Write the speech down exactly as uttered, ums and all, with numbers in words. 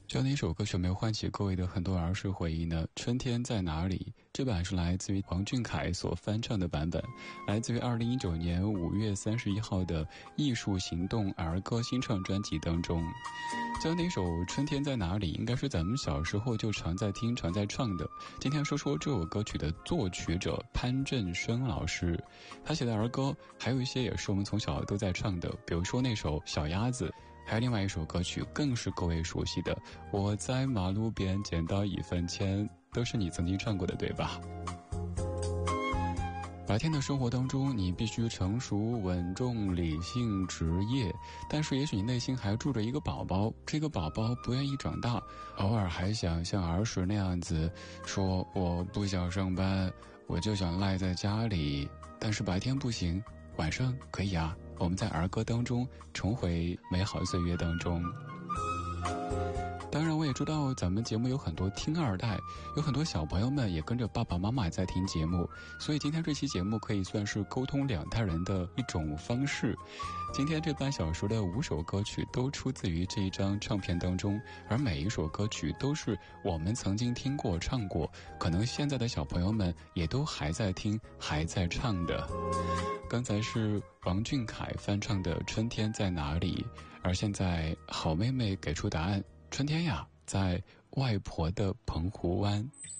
这样的一首歌曲有没有唤起各位的很多儿时回忆呢？春天在哪里？这版是来自于王俊凯所翻唱的版本，来自于二零一九年五月三十一号的艺术行动儿歌新创专辑当中。这样的一首《春天在哪里》应该是咱们小时候就常在听常在唱的。今天说说这首歌曲的作曲者潘振声老师，他写的儿歌还有一些也是我们从小都在唱的，比如说那首小鸭子，还有另外一首歌曲更是各位熟悉的我在马路边捡到一分钱，都是你曾经唱过的对吧？白天的生活当中，你必须成熟、稳重、理性、职业，但是也许你内心还住着一个宝宝，这个宝宝不愿意长大，偶尔还想像儿时那样子说我不想上班，我就想赖在家里，但是白天不行，晚上可以啊，我们在儿歌当中重回美好岁月当中。当然我也知道咱们节目有很多听二代，有很多小朋友们也跟着爸爸妈妈在听节目，所以今天这期节目可以算是沟通两代人的一种方式。今天这半小时的五首歌曲都出自于这一张唱片当中，而每一首歌曲都是我们曾经听过唱过，可能现在的小朋友们也都还在听还在唱的。刚才是王俊凯翻唱的《春天在哪里》，而现在好妹妹给出答案，春天呀，在外婆的澎湖湾。